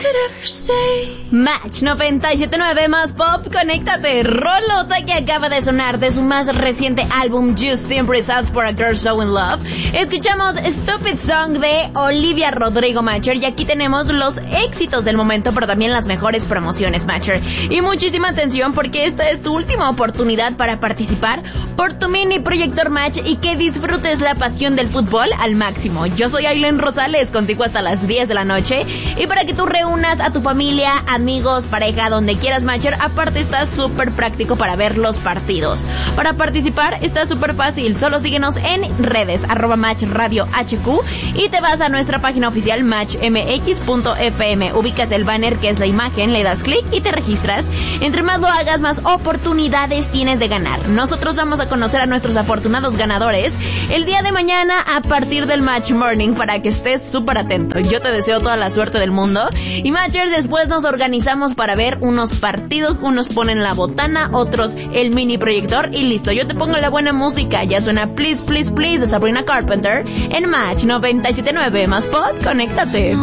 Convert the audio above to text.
Match 97.9 más pop, conéctate. Rolota que acaba de sonar de su más reciente álbum Just Simply Out for a Girl So in Love. Escuchamos Stupid Song de Olivia Rodrigo, Matcher, y aquí tenemos los éxitos del momento, pero también las mejores promociones, Matcher. Y muchísima atención porque esta es tu última oportunidad para participar por tu mini proyector Match y que disfrutes la pasión del fútbol al máximo. Yo soy Aileen Rosales, contigo hasta las 10 de la noche, y para que tú reúnas a tu familia, amigos, pareja, donde quieras, Matcher, aparte está súper práctico para ver los partidos. Para participar está súper fácil, solo síguenos en redes, @MatchRadioHQ, y te vas a nuestra página oficial matchmx.fm, ubicas el banner que es la imagen, le das clic y te registras. Entre más lo hagas, más oportunidades tienes de ganar. Nosotros vamos a conocer a nuestros afortunados ganadores el día de mañana a partir del Match Morning, para que estés súper atento. Yo te deseo toda la suerte del mundo. Y Matcher, después nos organizamos para ver unos partidos, unos ponen la botana, otros el mini proyector y listo. Yo te pongo la buena música, ya suena Please Please Please de Sabrina Carpenter en Match 97.9 más pop, conéctate.